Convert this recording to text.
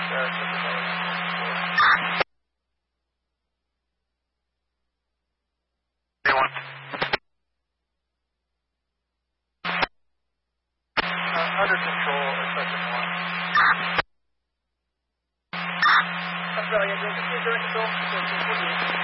Under control, assessment 1. Australia, is it under control?